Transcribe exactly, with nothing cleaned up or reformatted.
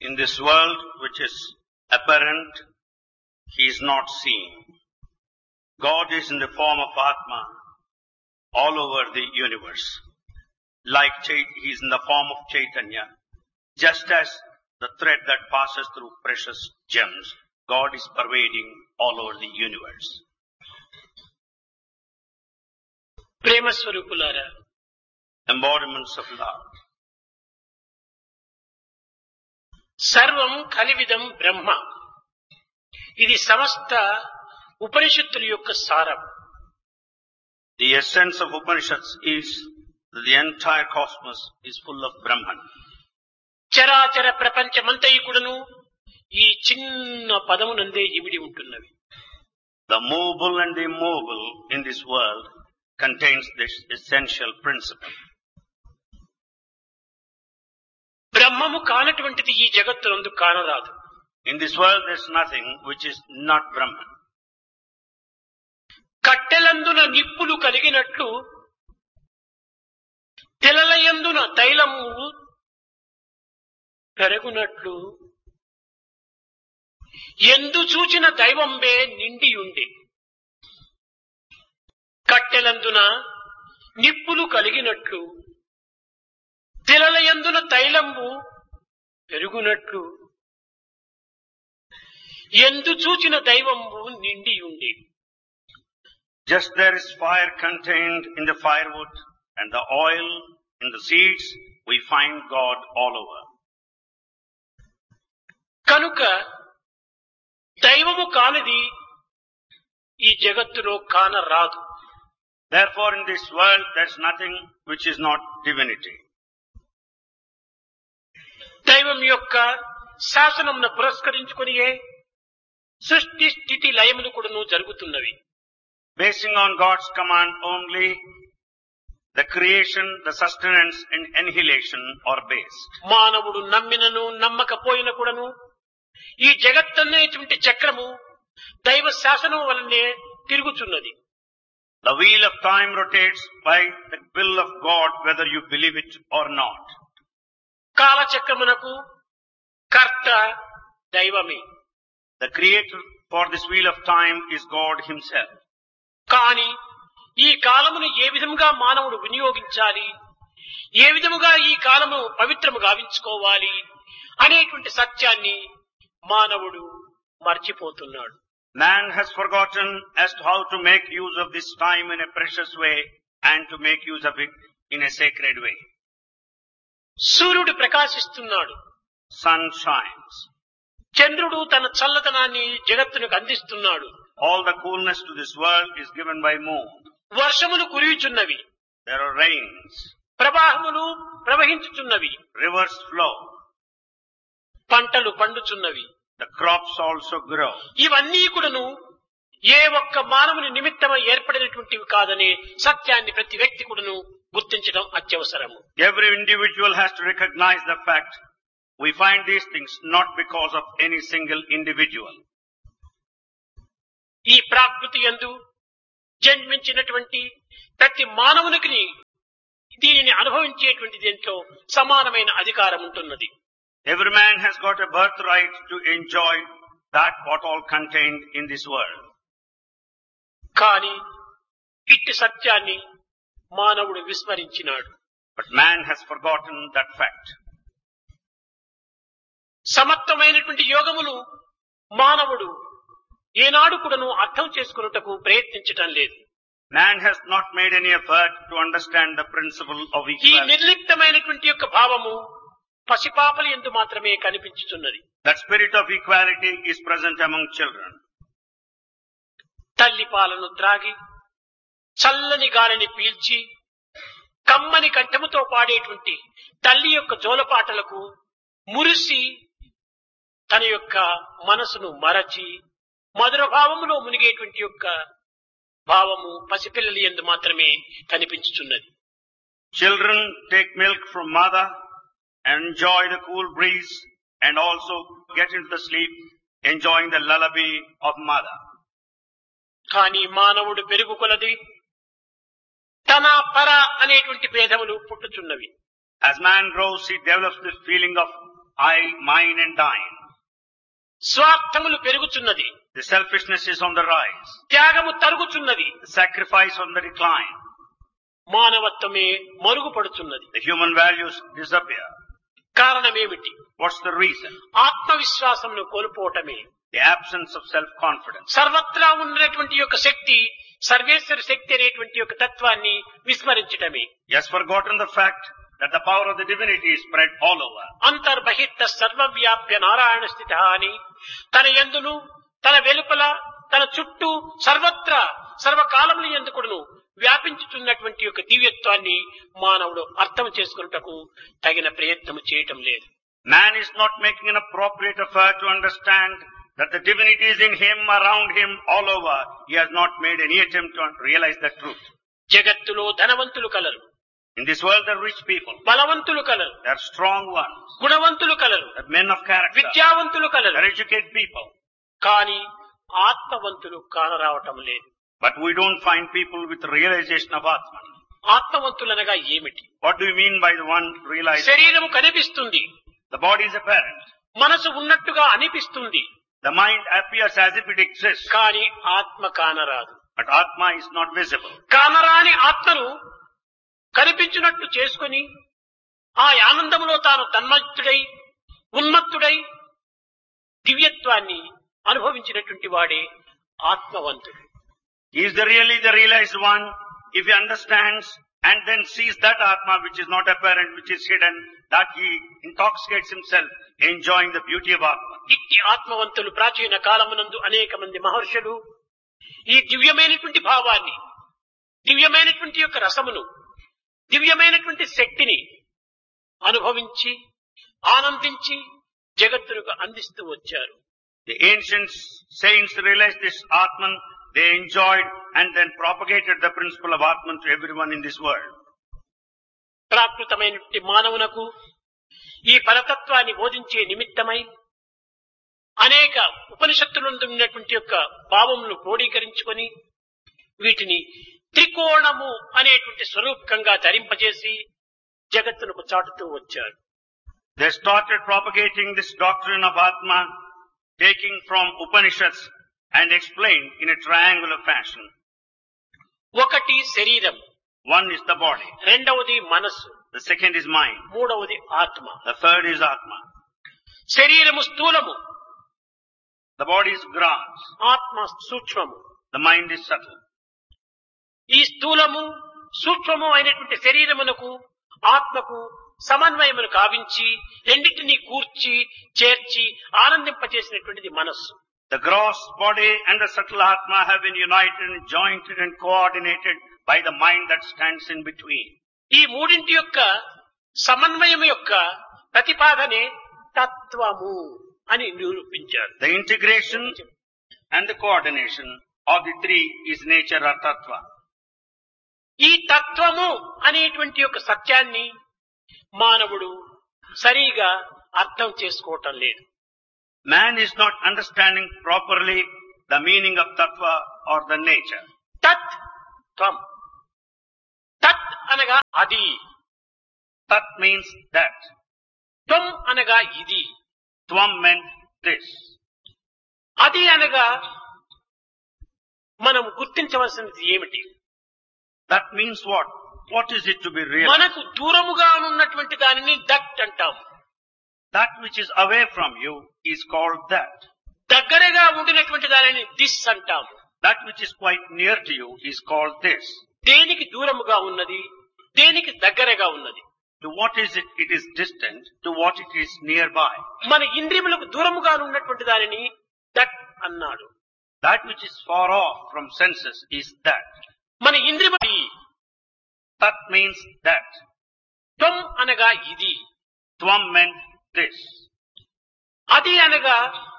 In this world which is apparent, he is not seen. God is in the form of Atma all over the universe. Like Chait- he is in the form of Chaitanya. Just as the thread that passes through precious gems, God is pervading all over the universe. ప్రేమ స్వరూపులారా, Embodiments of love. సర్వం కలివిదం బ్రహ్మ. ఇది సమస్త ఉపనిషత్తుల యొక్క సారం. The essence of Upanishads is that the entire cosmos is full of Brahman. చరాచర ప్రపంచమంతయుకుడును ఈ చిన్న పదమునందే ఇమిడి ఉంటున్నవి. The movable and the immovable in this world contains this essential principle. బ్రహ్మము కానటువంటిది ఈ జగత్తునందు కానరాదు. In this world there is nothing which is not Brahman. కట్టెలందున నిప్పులు కలిగినట్లు తెలలయందున తైలము పెరుగునట్లు ఎందు చూచిన దైవంబే నిండియుండి. కట్టెలందున నిప్పులు కలిగినట్లు తెలలయందున తైలంబు పెరుగునట్లు ఎందు చూచిన దైవంబు నిండియుండి. Just there is fire contained in the firewood and the oil in the seeds, we find God all over. కనుక దైవము కానిది ఈ జగత్తులో కానరాదు. Therefore in this world there is nothing which is not divinity. దైవం యొక్క శాసనమును పురస్కరించుకొనియే సృష్టి స్థితి లయములు కూడాను జరుగుతున్నవి. Basing on God's command only, the creation, the sustenance and annihilation are based. మానవుడు నమ్మినను నమ్మకపోయిన కూడాను ఈ జగత్తనేటువంటి చక్రము దైవ శాసనం వలనే తిరుగుచున్నది. The wheel of time rotates by the will of God, whether you believe it or not. కాలచక్రమునకు కర్త దైవమే. The creator for this wheel of time is God himself. కాని ఈ కాలమును ఏ విధముగా మానవుడు వినియోగించాలి, ఏ విధముగా ఈ కాలము పవిత్రము గావించుకోవాలి అనేటువంటి సత్యాన్ని మానవుడు మర్చిపోతున్నాడు. Man has forgotten as to how to make use of this time in a precious way and to make use of it in a sacred way. సూర్యుడు ప్రకాశిస్తున్నాడు, Sun shines. చంద్రుడు తన చల్లదనాన్ని జగత్తునికి అందిస్తున్నాడు. All the coolness to this world is given by moon. వర్షములు కురియుచున్నవి, There are rains. ప్రవాహములు ప్రవహించుచున్నవి, Rivers flow. పంటలు పండుచున్నవి. The crops also grow. ఇవన్నీ కూడాను ఏ ఒక్క మానవుని నిమిత్తమై ఏర్పడినటువంటివి కాదనే సత్యాన్ని ప్రతి వ్యక్తి కూడాను గుర్తించడం అత్యవసరము. Every individual has to recognize the fact we find these things not because of any single individual. ఈ ప్రాకృతి యందు జన్మించినటువంటి ప్రతి మానవునికి దీనిని అనుభవించేటువంటి దీంట్లో సమానమైన అధికారం ఉంటున్నది. Every man has got a birthright to enjoy that what all contained in this world. కానీ ఇట్టి సత్యాన్ని మానవుడు విస్మరించినాడు. But man has forgotten that fact. సమత్వమైనటువంటి యోగమును మానవుడు ఏనాడు కూడాను అర్థం చేసుకున్నటకు ప్రయత్నించటం లేదు. Man has not made any effort to understand the principle of ఈ equality. నిర్లిప్తమైనటువంటి యొక్క భావము పసిపాపల యందు మాత్రమే కనిపించుచున్నది. That spirit of equality is present among children. తల్లి పాలను త్రాగి చల్లని గాలిని పీల్చి కమ్మని కంఠముతో పాడేటువంటి తల్లి యొక్క జోలపాటలకు మురిసి తన యొక్క మనసును మరచి మధుర భావములో మునిగేటువంటి యొక్క భావము పసిపిల్లల యందు మాత్రమే కనిపించుచున్నది. Children take milk from mother and enjoy the cool breeze and also get into the sleep enjoying the lullaby of mother. కానీ మానవుడు పెరుగు కొలది తన పర అనేటువంటి భేదములు పుట్టుచున్నవి. As man grows, he develops this feeling of I, mine and thine. స్వార్థములు పెరుగుచున్నది. The selfishness is on the rise. త్యాగము తరుగుచున్నది. The sacrifice on the decline. మానవత్వమే మరుగుపడుచున్నది. The human values disappear. కారణమేమిటి? What's the reason? ఆత్మవిశ్వాసమును కోల్పోవటమే. The absence of self-confidence. సర్వత్రా ఉన్నటువంటి యొక్క శక్తి, సర్వేశ్వర శక్తి అనేటువంటి యొక్క తత్వాన్ని విస్మరించటమే. He has forgotten the fact that the power of the divinity is spread all over. అంతర్బహిష్ట సర్వవ్యాప్య Narayana స్థిత అని తన యందును, తన వెలుపల, తన చుట్టూ సర్వత్రా సర్వకాలముల యందు కూడాను వ్యాపించుతున్నటువంటి యొక్క దివ్యత్వాన్ని మానవుడు అర్థం చేసుకున్నటకు తగిన ప్రయత్నం చేయటం లేదు. Man is not making an appropriate effort to understand that the divinity is in him, around him, all over. He has not made any attempt to realize the truth. జగత్తులో ధనవంతులు colour. In this world there are rich people. బలవంతులు colour. There are strong ones. గుణవంతులు colour. There are men of character. విద్యావంతులు colour. There are educated people. కానీ ఆత్మవంతులు కానరావటం లేదు. But we don't find people with realization of Atman. ఆత్మవంతులనగా ఏమిటి? What do you mean by the one realized? శరీరము కనిపిస్తుంది. The body is apparent. మనసు ఉన్నట్టుగా అనిపిస్తుంది. The mind appears as if it exists. కానీ ఆత్మ కానరాదు. But Atma is not visible. కానరాని ఆత్మను కనిపించినట్లు చేసుకుని ఆ ఆనందములో తాను తన్మత్తుడై ఉన్మత్తుడై దివ్యత్వాన్ని అనుభవించినటువంటి వాడే ఆత్మవంతుడు. He is the really the realized one if he understands and then sees that Atma which is not apparent, which is hidden, that he intoxicates himself enjoying the beauty of Atma. ఇట్టి ఆత్మవంతులు ప్రాచీన కాలమునందు అనేక మంది మహర్షులు ఈ దివ్యమైనటువంటి భావాన్ని, దివ్యమైనటువంటి యొక్క రసమును, దివ్యమైనటువంటి శక్తిని అనుభవించి ఆనందించి జగత్తులకు అందిస్తూ వచ్చారు. The ancient saints realized this Atman, they enjoyed and then propagated the principle of Atman to everyone in this world. ప్రాకృతమైనటువంటి మానవునకు ఈ పరతత్వాన్ని బోధించే నిమిత్తమై అనేక ఉపనిషత్తులందు ఉన్నటువంటి యొక్క భావములు క్రోడీకరించుకొని వీటిని త్రికోణము అనేటువంటి స్వరూపకంగా ధరింపజేసి జగత్తునకు చాటుతూ వచ్చారు. They started propagating this doctrine of Atma, taking from Upanishads and explained in a triangular fashion. ఒకటి శరీరం, One is the body, రెండవది మనస్సు, the second is mind, మూడవది ఆత్మ. the third is Atma. శరీరము స్థూలము, The body is gross, ఆత్మ సూక్ష్మము. the mind is subtle. ఈ స్థూలము సూక్ష్మము అయినటువంటి శరీరమునకు ఆత్మకు సమన్వయమును కావించి రెండింటినీ కూర్చి చేర్చి ఆనందింపచేసినటువంటిది మనస్సు. The gross body and the subtle Atma have been united and jointed and coordinated by the mind that stands in between. ఈ మూడింటి యొక్క సమన్వయం యొక్క ప్రతిపాదనే తత్వము అని నిరూపించారు. The integration and the coordination of the three is nature or tattva. ఈ తత్వము అనేటువంటి యొక్క సత్యాన్ని మానవుడు సరిగా అర్థం చేసుకోవటం లేదు. Man is not understanding properly the meaning of tattva or the nature. తత్ త్వం, తత్ అనగా అది, Tat means that. త్వం అనగా ఇది, Tvam meant this. అది అనగా మనం గుర్తించవలసినది ఏమిటి? That means what? What is it to be real? మనకు దూరముగా ఉన్నటువంటి దానిని దట్ అంటాము. That which is away from you is called that. దగ్గరగా ఉండినటువంటి దానిని దిస్ అంటాము. That which is quite near to you is called this. దేనికి దూరముగా ఉన్నది, దేనికి దగ్గరగా ఉన్నది? To what is it? It is distant. To what it is nearby. మన ఇంద్రియములకు దూరముగా ఉన్నటువంటి దానిని దట్ అన్నాడు. That which is far off from senses is that. మన ఇంద్రియము Tat means that. త్వం అనగా ఇది, Tvam meant this. అది అనగా